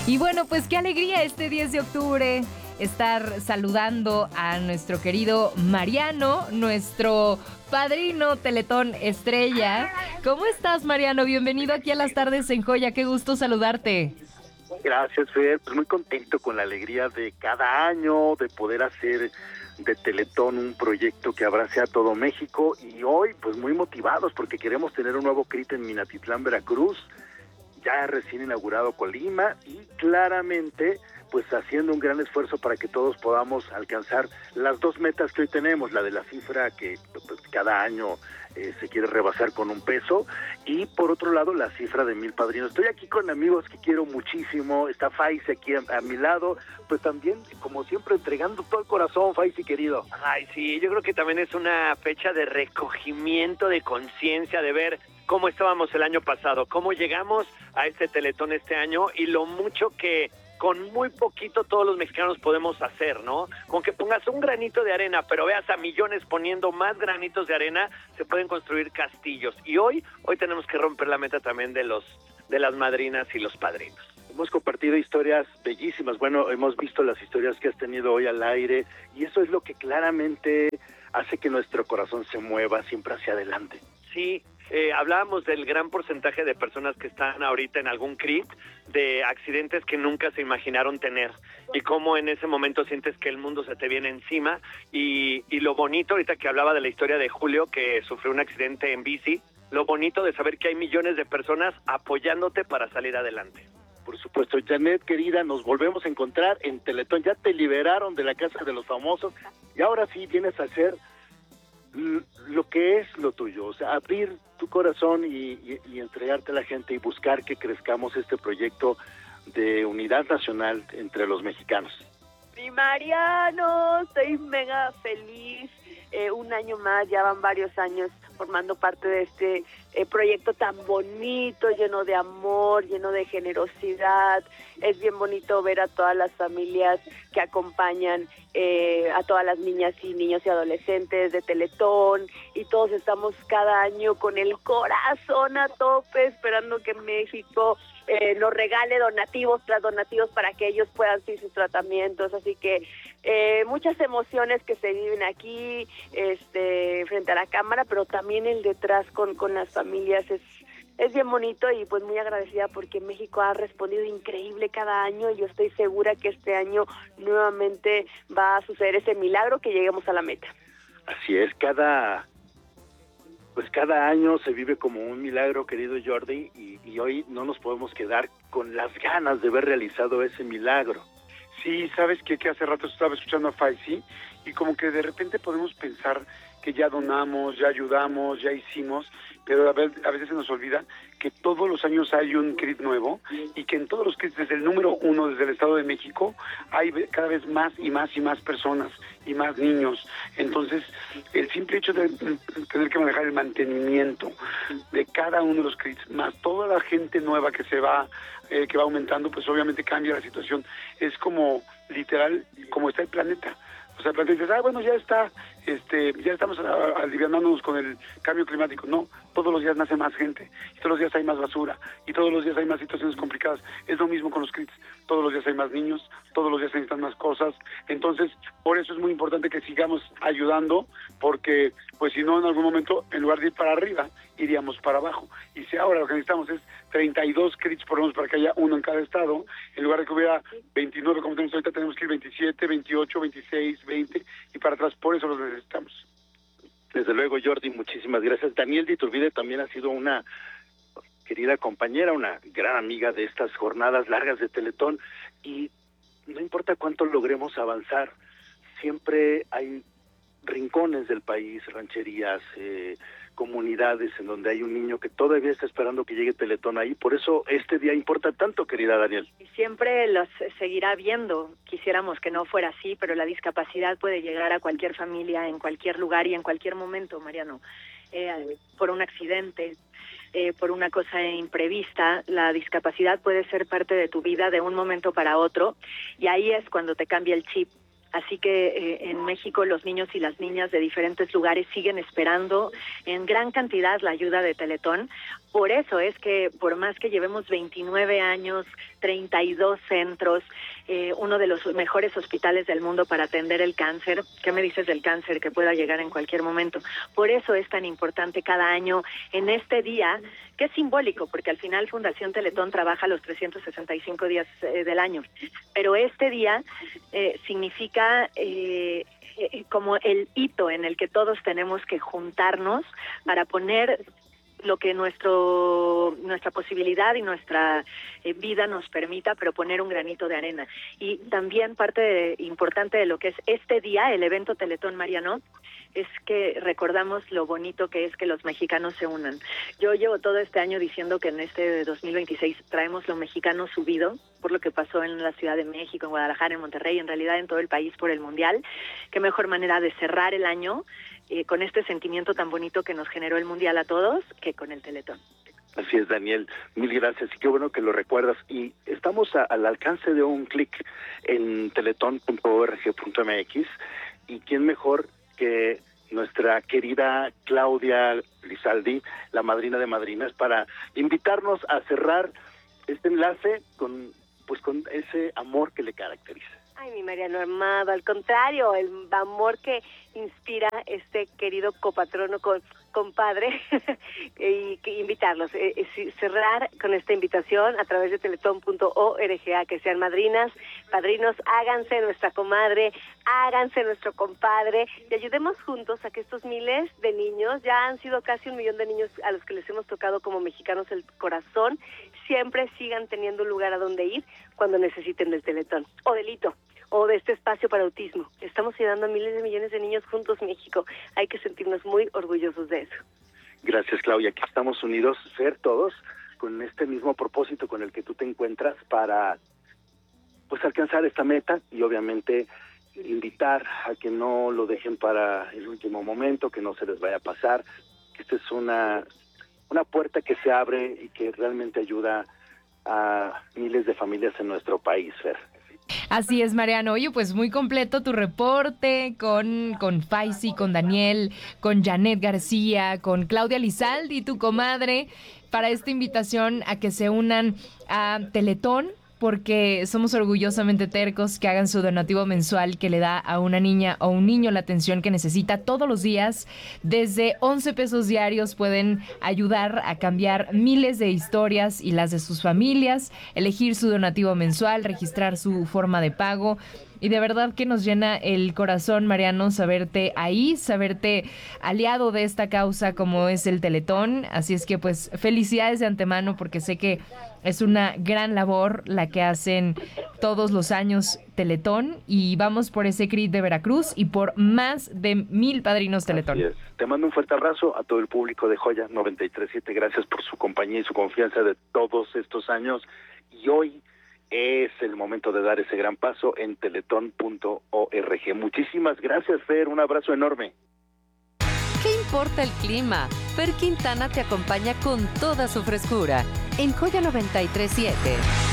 Y bueno, pues qué alegría este 10 de octubre estar saludando a nuestro querido Mariano, nuestro padrino Teletón Estrella. ¿Cómo estás, Mariano? Bienvenido aquí a Las Tardes en Joya, qué gusto saludarte. Gracias, Fer. Pues muy contento con la alegría de cada año, de poder hacer de Teletón un proyecto que abrace a todo México, y hoy pues muy motivados porque queremos tener un nuevo CRIT en Minatitlán, Veracruz, ya recién inaugurado Colima, y claramente pues haciendo un gran esfuerzo para que todos podamos alcanzar las dos metas que hoy tenemos, la de la cifra que pues, cada año se quiere rebasar con un peso, y por otro lado la cifra de 1000 padrinos. Estoy aquí con amigos que quiero muchísimo, está Faisy aquí a mi lado, pues también como siempre entregando todo el corazón, Faisy querido. Ay, sí, yo creo que también es una fecha de recogimiento, de conciencia, de ver cómo estábamos el año pasado, cómo llegamos a este Teletón este año y lo mucho que con muy poquito todos los mexicanos podemos hacer, ¿no? Con que pongas un granito de arena, pero veas a millones poniendo más granitos de arena, se pueden construir castillos. Y hoy tenemos que romper la meta también de las madrinas y los padrinos. Hemos compartido historias bellísimas, bueno, hemos visto las historias que has tenido hoy al aire, y eso es lo que claramente hace que nuestro corazón se mueva siempre hacia adelante. Sí, hablábamos del gran porcentaje de personas que están ahorita en algún CRIT, de accidentes que nunca se imaginaron tener, y cómo en ese momento sientes que el mundo se te viene encima, y lo bonito, ahorita que hablaba de la historia de Julio, que sufrió un accidente en bici, lo bonito de saber que hay millones de personas apoyándote para salir adelante. Por supuesto, Janet, querida, nos volvemos a encontrar en Teletón. Ya te liberaron de la Casa de los Famosos y ahora sí vienes a hacer lo que es lo tuyo, o sea, abrir tu corazón y entregarte a la gente y buscar que crezcamos este proyecto de unidad nacional entre los mexicanos. Mi Mariano, estoy mega feliz. Un año más, ya van varios años formando parte de este proyecto tan bonito, lleno de amor, lleno de generosidad. Es bien bonito ver a todas las familias que acompañan a todas las niñas y niños y adolescentes de Teletón, y todos estamos cada año con el corazón a tope, esperando que México nos regale donativos tras donativos para que ellos puedan seguir sus tratamientos. Así que muchas emociones que se viven aquí frente a la cámara, pero también el detrás con las familias es bien bonito, y pues muy agradecida porque México ha respondido increíble cada año, y yo estoy segura que este año nuevamente va a suceder ese milagro, que lleguemos a la meta. Así es, cada año se vive como un milagro, querido Jordi, y hoy no nos podemos quedar con las ganas de ver realizado ese milagro. Sí, sabes que hace rato estaba escuchando a Faisy y como que de repente podemos pensar que ya donamos, ya ayudamos, ya hicimos, pero a veces se nos olvida que todos los años hay un CRIT nuevo, y que en todos los CRIT, desde el número 1, desde el Estado de México, hay cada vez más y más y más personas y más niños. Entonces, el simple hecho de tener que manejar el mantenimiento de cada uno de los CRITs, más toda la gente nueva que va aumentando, pues obviamente cambia la situación. Es como, literal, como está el planeta. O sea, el planeta dice, bueno, ya está, ya estamos aliviándonos con el cambio climático. No, todos los días nace más gente, y todos los días hay más basura, y todos los días hay más situaciones complicadas. Es lo mismo con los CRITs, todos los días hay más niños, todos los días se necesitan más cosas. Entonces, por eso es muy importante que sigamos ayudando, porque pues si no, en algún momento, en lugar de ir para arriba, iríamos para abajo. Y si ahora lo que necesitamos es 32 CRITs por lo menos para que haya uno en cada estado, en lugar de que hubiera 29 como tenemos ahorita, tenemos que ir 27, 28, 26, 20 y para atrás. Por eso los necesitamos. Desde luego, Jordi, muchísimas gracias. Daniel de Iturbide también ha sido una querida compañera, una gran amiga de estas jornadas largas de Teletón, y no importa cuánto logremos avanzar, siempre hay rincones del país, rancherías, comunidades en donde hay un niño que todavía está esperando que llegue Teletón ahí. Por eso este día importa tanto, querida Daniel. Y siempre los seguirá viendo. Quisiéramos que no fuera así, pero la discapacidad puede llegar a cualquier familia, en cualquier lugar y en cualquier momento, Mariano. Por un accidente, por una cosa imprevista, la discapacidad puede ser parte de tu vida de un momento para otro, y ahí es cuando te cambia el chip. Así que en México los niños y las niñas de diferentes lugares siguen esperando en gran cantidad la ayuda de Teletón. Por eso es que, por más que llevemos 29 años, 32 centros, uno de los mejores hospitales del mundo para atender el cáncer, ¿qué me dices del cáncer que pueda llegar en cualquier momento? Por eso es tan importante cada año en este día, que es simbólico, porque al final Fundación Teletón trabaja los 365 días del año, pero este día significa como el hito en el que todos tenemos que juntarnos para poner lo que nuestra posibilidad y nuestra vida nos permita, pero poner un granito de arena. Y también parte importante de lo que es este día, el evento Teletón Mariano, es que recordamos lo bonito que es que los mexicanos se unan. Yo llevo todo este año diciendo que en este 2026 traemos lo mexicano subido, por lo que pasó en la Ciudad de México, en Guadalajara, en Monterrey, en realidad en todo el país por el Mundial. Qué mejor manera de cerrar el año con este sentimiento tan bonito que nos generó el Mundial a todos, que con el Teletón. Así es, Daniel, mil gracias y qué bueno que lo recuerdas. Y estamos al alcance de un clic en teletón.org.mx y quién mejor que nuestra querida Claudia Lizaldi, la madrina de madrinas, para invitarnos a cerrar este enlace con ese amor que le caracteriza. Ay, mi Mariano amado, al contrario, el amor que inspira este querido copatrono, compadre, y que invitarlos, cerrar con esta invitación a través de teletón.org a que sean madrinas, padrinos, háganse nuestra comadre, háganse nuestro compadre y ayudemos juntos a que estos miles de niños, ya han sido casi 1 millón de niños a los que les hemos tocado como mexicanos el corazón, siempre sigan teniendo un lugar a donde ir cuando necesiten del Teletón o del hito o de este espacio para autismo. Estamos ayudando a miles de millones de niños juntos, México. Hay que sentirnos muy orgullosos de eso. Gracias, Claudia. Aquí estamos unidos, Fer, todos, con este mismo propósito con el que tú te encuentras para alcanzar esta meta y obviamente invitar a que no lo dejen para el último momento, que no se les vaya a pasar, que esta es una puerta que se abre y que realmente ayuda a miles de familias en nuestro país, Fer. Así es, Mariano. Oye, pues muy completo tu reporte con Faisy, con Daniel, con Janet García, con Claudia Lizaldi, tu comadre, para esta invitación a que se unan a Teletón, porque somos orgullosamente tercos, que hagan su donativo mensual que le da a una niña o un niño la atención que necesita todos los días. Desde 11 pesos diarios pueden ayudar a cambiar miles de historias y las de sus familias, elegir su donativo mensual, registrar su forma de pago. Y de verdad que nos llena el corazón, Mariano, saberte ahí, saberte aliado de esta causa como es el Teletón. Así es que pues felicidades de antemano, porque sé que es una gran labor la que hacen todos los años Teletón. Y vamos por ese CRIT de Veracruz y por más de 1,000 padrinos Teletón. Así es. Te mando un fuerte abrazo a todo el público de Joya 93.7. Gracias por su compañía y su confianza de todos estos años. Y hoy es el momento de dar ese gran paso en teletón.org. Muchísimas gracias, Fer. Un abrazo enorme. ¿Qué importa el clima? Fer Quintana te acompaña con toda su frescura en Joya 93.7.